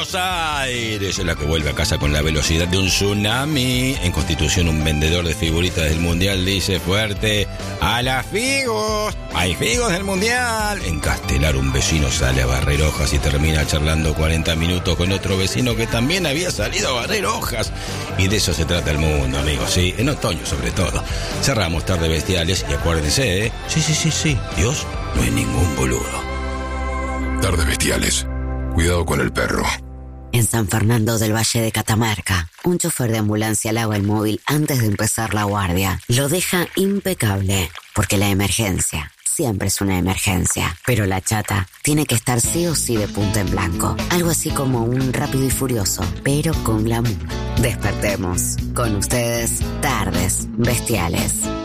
Buenos Aires, la que vuelve a casa con la velocidad de un tsunami. En Constitución, un vendedor de figuritas del Mundial dice fuerte: ¡a las figos! ¡Hay figos del Mundial! En Castelar, un vecino sale a barrer hojas y termina charlando 40 minutos con otro vecino que también había salido a barrer hojas. Y de eso se trata el mundo, amigos, sí, en otoño sobre todo. Cerramos Tarde Bestiales y acuérdense, sí, Dios no es ningún boludo. Tarde Bestiales. Cuidado con el perro. En San Fernando del Valle de Catamarca, un chofer de ambulancia lava el móvil antes de empezar la guardia. Lo deja impecable, porque la emergencia siempre es una emergencia. Pero la chata tiene que estar sí o sí de punta en blanco. Algo así como un Rápido y Furioso, pero con glamour. Despertemos. Con ustedes, Tardes Bestiales.